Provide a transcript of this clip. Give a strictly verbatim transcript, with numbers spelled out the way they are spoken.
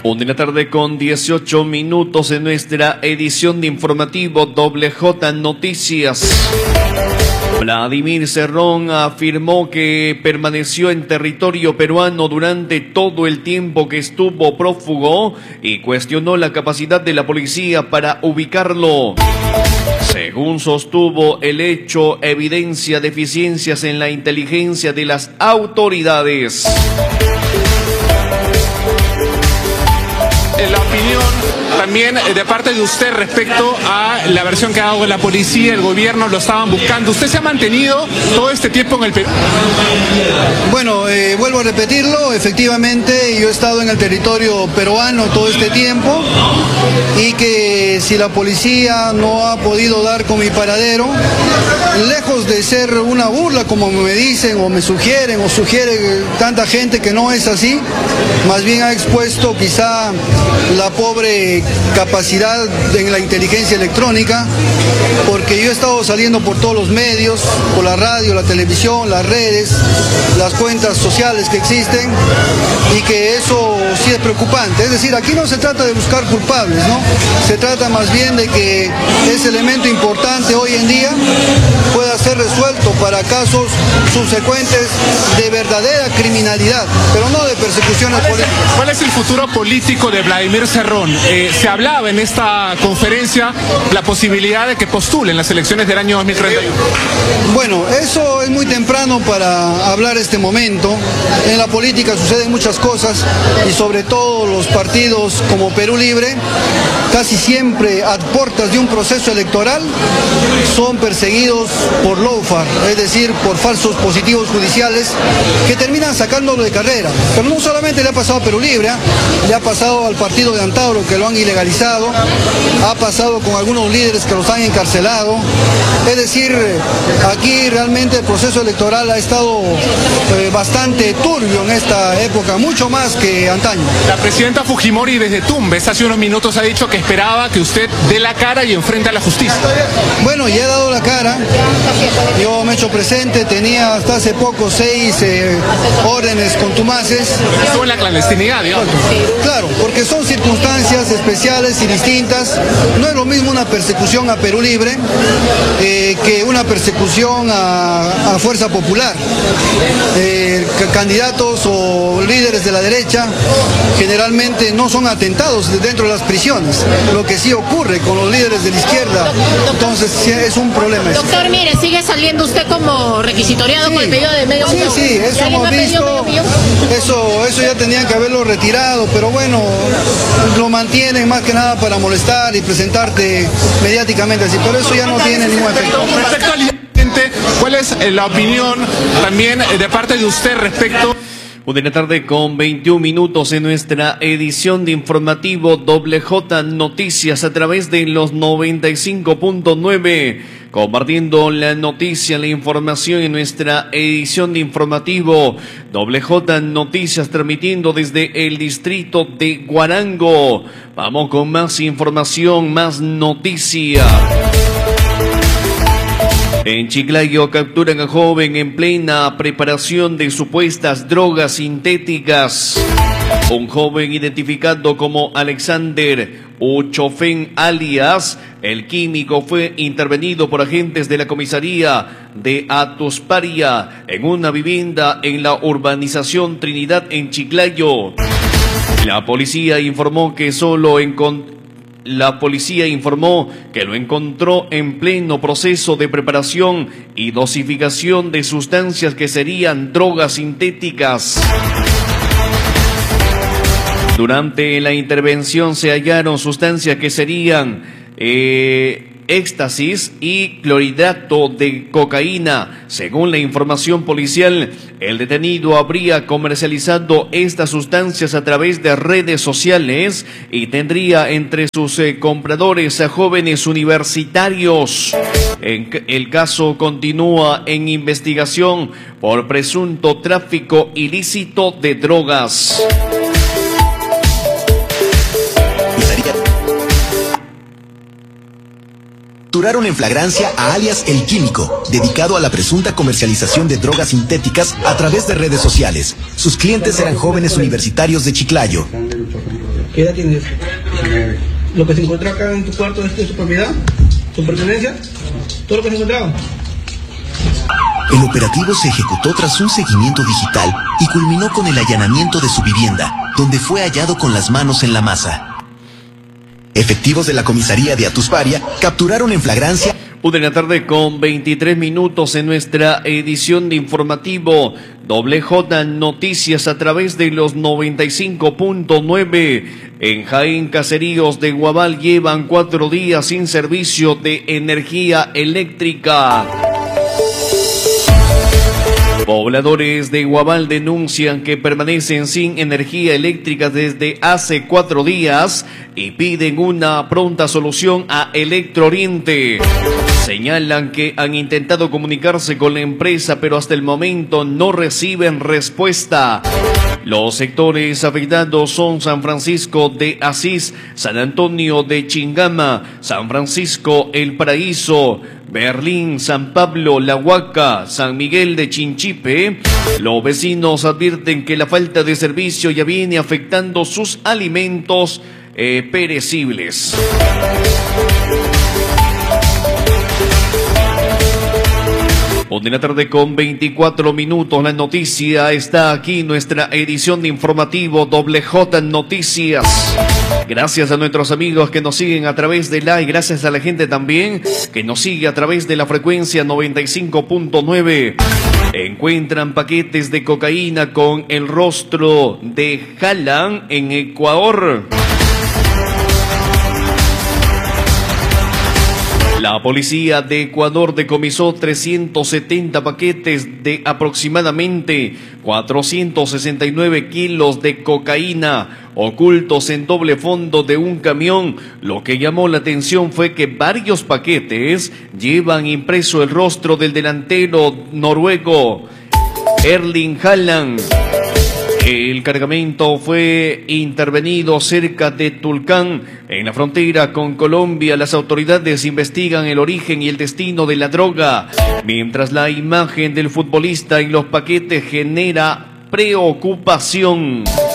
Una de la tarde con dieciocho minutos en nuestra edición de informativo Doble J Noticias. Vladimir Cerrón afirmó que permaneció en territorio peruano durante todo el tiempo que estuvo prófugo y cuestionó la capacidad de la policía para ubicarlo. Según sostuvo, el hecho evidencia deficiencias en la inteligencia de las autoridades. La opinión también de parte de usted respecto a la versión que ha dado la policía, el gobierno lo estaban buscando. ¿Usted se ha mantenido todo este tiempo en el Perú? Bueno, eh, vuelvo a repetirlo, efectivamente yo he estado en el territorio peruano todo este tiempo y que si la policía no ha podido dar con mi paradero, lejos de ser una burla como me dicen o me sugieren o sugiere tanta gente que no es así, más bien ha expuesto quizá la pobre capacidad en la inteligencia electrónica, porque yo he estado saliendo por todos los medios, por la radio, la televisión, las redes, las cuentas sociales que existen, y que eso sí es preocupante. Es decir, aquí no se trata de buscar culpables, ¿no? Se trata más bien de que ese elemento importante hoy en día pueda ser resuelto para casos subsecuentes de verdadera criminalidad, pero no de persecuciones políticas. ¿Cuál es el futuro político de Vladimir Cerrón? Eh, se hablaba en esta conferencia la posibilidad de que postule en las elecciones del año dos mil treinta y uno. Bueno, eso es muy temprano para hablar este momento. En la política suceden muchas cosas y sobre todo los partidos como Perú Libre, casi siempre a puertas de un proceso electoral, son perseguidos por lawfare, es decir, por falsos positivos judiciales que terminan sacándolo de carrera. Pero no solamente le ha pasado a Perú Libre, ¿eh? Le ha pasado al partido de Antauro, que lo han ilegalizado, ha pasado con algunos líderes que los han encarcelado. Es decir, aquí realmente el proceso electoral ha estado eh, bastante turbio en esta época, mucho más que antaño. La presidenta Fujimori desde Tumbes hace unos minutos ha dicho que esperaba que usted dé la cara y enfrente a la justicia. Bueno, ya he dado la cara, yo me he hecho presente, tenía hasta hace poco seis eh, órdenes contumaces. Estuvo en la clandestinidad, digamos. Claro, porque son circunstancias especiales y distintas. No es lo mismo una persecución a Perú Libre eh, que una persecución a, a Fuerza Popular. Eh, candidatos o líderes de la derecha generalmente no son atentados dentro de las prisiones, lo que sí ocurre con los líderes de la izquierda. Entonces sí, es un problema. Doctor, mire, sigue saliendo usted como requisitoriado sí, con el pedido de medio Sí, millón. sí, eso hemos visto, eso, eso ya tenían que haberlo retirado, pero bueno, lo mantienen más que nada para molestar y presentarte mediáticamente así, pero eso ya no tiene ningún efecto. Respecto al incidente, ¿cuál es la opinión también de parte de usted respecto? Una de la tarde con veintiún minutos en nuestra edición de informativo Doble J Noticias a través de los noventa y cinco punto nueve, compartiendo la noticia, la información en nuestra edición de informativo Doble J Noticias, transmitiendo desde el distrito de Guarango. Vamos con más información, más noticia. En Chiclayo capturan a joven en plena preparación de supuestas drogas sintéticas. Un joven identificado como Alexander Uchofen alias El Químico fue intervenido por agentes de la comisaría de Atusparia en una vivienda en la urbanización Trinidad en Chiclayo. La policía informó que solo encontró La policía informó que lo encontró en pleno proceso de preparación y dosificación de sustancias que serían drogas sintéticas. Durante la intervención se hallaron sustancias que serían eh, éxtasis y clorhidrato de cocaína. Según la información policial, el detenido habría comercializado estas sustancias a través de redes sociales y tendría entre sus eh, compradores a jóvenes universitarios. En, el caso continúa en investigación por presunto tráfico ilícito de drogas. Capturaron en flagrancia a alias El Químico, dedicado a la presunta comercialización de drogas sintéticas a través de redes sociales. Sus clientes eran jóvenes universitarios de Chiclayo. ¿Qué edad tienes? ¿Lo que se encontró acá en tu cuarto es de tu propiedad? ¿Tu pertenencia? ¿Todo lo que se encontraba? El operativo se ejecutó tras un seguimiento digital y culminó con el allanamiento de su vivienda, donde fue hallado con las manos en la masa. Efectivos de la comisaría de Atusparia capturaron en flagrancia. Una de la tarde con veintitrés minutos en nuestra edición de informativo Doble J Noticias a través de los noventa y cinco punto nueve. En Jaén, caseríos de Guabal llevan cuatro días sin servicio de energía eléctrica. Pobladores de Guabal denuncian que permanecen sin energía eléctrica desde hace cuatro días y piden una pronta solución a Electrooriente. Señalan que han intentado comunicarse con la empresa, pero hasta el momento no reciben respuesta. Los sectores afectados son San Francisco de Asís, San Antonio de Chingama, San Francisco El Paraíso, Berlín, San Pablo, La Huaca, San Miguel de Chinchipe. Los vecinos advierten que la falta de servicio ya viene afectando sus alimentos eh, perecibles. Una de la tarde con veinticuatro minutos. La noticia está aquí, nuestra edición de informativo Doble J Noticias. Gracias a nuestros amigos que nos siguen a través de la y gracias a la gente también que nos sigue a través de la frecuencia noventa y cinco punto nueve. Encuentran paquetes de cocaína con el rostro de Haaland en Ecuador. La policía de Ecuador decomisó trescientos setenta paquetes de aproximadamente cuatrocientos sesenta y nueve kilos de cocaína ocultos en doble fondo de un camión. Lo que llamó la atención fue que varios paquetes llevan impreso el rostro del delantero noruego Erling Haaland. El cargamento fue intervenido cerca de Tulcán, en la frontera con Colombia. Las autoridades investigan el origen y el destino de la droga, mientras la imagen del futbolista en los paquetes genera preocupación.